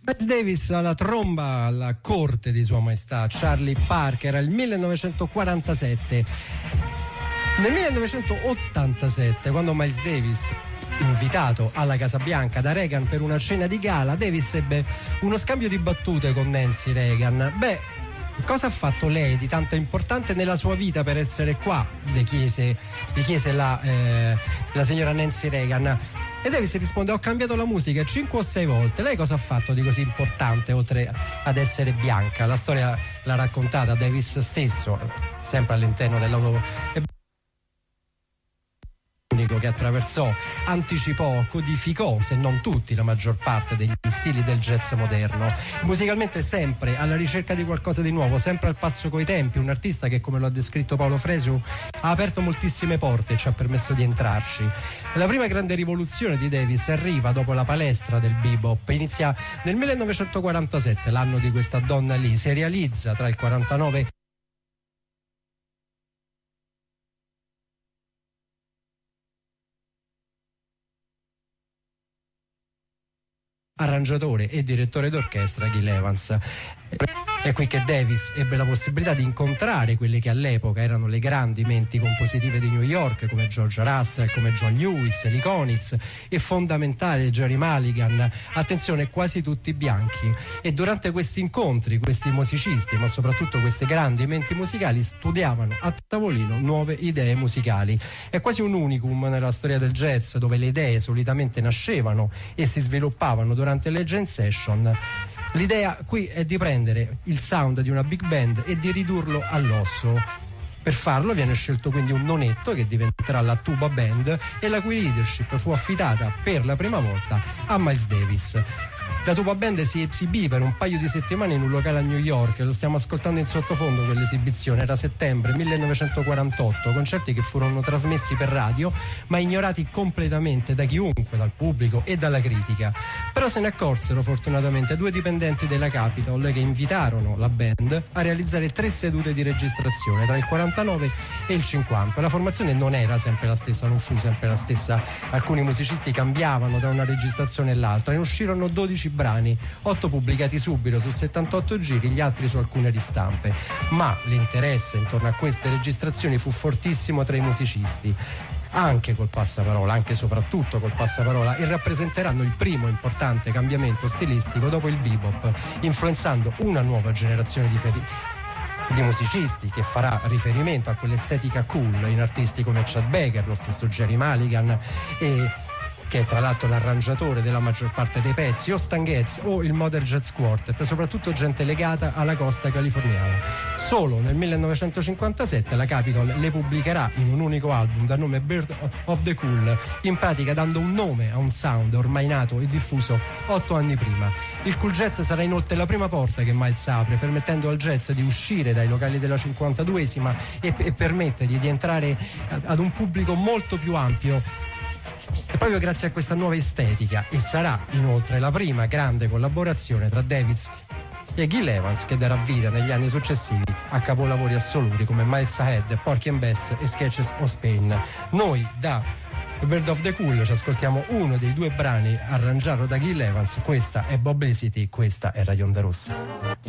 Miles Davis alla tromba alla corte di Sua Maestà Charlie Parker, era il 1947. Nel 1987, quando Miles Davis, invitato alla Casa Bianca da Reagan per una cena di gala, Davis ebbe uno scambio di battute con Nancy Reagan. Cosa ha fatto lei di tanto importante nella sua vita per essere qua? Gli chiese la signora Nancy Reagan. E Davis risponde: ho cambiato la musica 5 o 6 volte. Lei cosa ha fatto di così importante oltre ad essere bianca? La storia l'ha raccontata Davis stesso, sempre all'interno dell'auto che attraversò, anticipò, codificò, se non tutti, la maggior parte degli stili del jazz moderno. Musicalmente sempre alla ricerca di qualcosa di nuovo, sempre al passo coi tempi, un artista che, come lo ha descritto Paolo Fresu, ha aperto moltissime porte e ci ha permesso di entrarci. La prima grande rivoluzione di Davis arriva dopo la palestra del bebop, inizia nel 1947, l'anno di questa donna lì, si realizza tra il 49 arrangiatore e direttore d'orchestra Gil Evans. È qui che Davis ebbe la possibilità di incontrare quelle che all'epoca erano le grandi menti compositive di New York, come George Russell, come John Lewis, Lee Konitz e fondamentale Jerry Mulligan, attenzione, quasi tutti bianchi. E durante questi incontri questi musicisti, ma soprattutto queste grandi menti musicali, studiavano a tavolino nuove idee musicali. È quasi un unicum nella storia del jazz, dove le idee solitamente nascevano e si sviluppavano durante le jam session. L'idea qui è di prendere il sound di una big band e di ridurlo all'osso. Per farlo viene scelto quindi un nonetto che diventerà la tuba band e la cui leadership fu affidata per la prima volta a Miles Davis. La tuba band si esibì per un paio di settimane in un locale a New York, lo stiamo ascoltando in sottofondo quell'esibizione, era settembre 1948, concerti che furono trasmessi per radio ma ignorati completamente da chiunque, dal pubblico e dalla critica. Però se ne accorsero fortunatamente 2 dipendenti della Capitol che invitarono la band a realizzare 3 sedute di registrazione tra il 49 e il 50. La formazione non era sempre la stessa, non fu sempre la stessa, alcuni musicisti cambiavano tra una registrazione e l'altra, ne uscirono 12 brani, 8 pubblicati subito su 78 giri, gli altri su alcune ristampe. Ma l'interesse intorno a queste registrazioni fu fortissimo tra i musicisti, anche col passaparola, anche soprattutto col passaparola, e rappresenteranno il primo importante cambiamento stilistico dopo il bebop, influenzando una nuova generazione di musicisti che farà riferimento a quell'estetica cool in artisti come Chet Baker, lo stesso Jerry Mulligan, che è tra l'altro l'arrangiatore della maggior parte dei pezzi, o Stan Getz o il Modern Jazz Quartet, soprattutto gente legata alla costa californiana. Solo nel 1957 la Capitol le pubblicherà in un unico album dal nome Bird of the Cool, in pratica dando un nome a un sound ormai nato e diffuso 8 anni prima. Il cool jazz sarà inoltre la prima porta che Miles apre, permettendo al jazz di uscire dai locali della 52esima e permettergli di entrare ad un pubblico molto più ampio. E proprio grazie a questa nuova estetica, e sarà inoltre la prima grande collaborazione tra Davis e Gil Evans che darà vita negli anni successivi a capolavori assoluti come Miles Ahead, Porky and Bess e Sketches of Spain. Noi da Bird of the Cool ci ascoltiamo uno dei 2 brani arrangiato da Gil Evans. Questa è Publicity, questa è Radio Onda Rossa.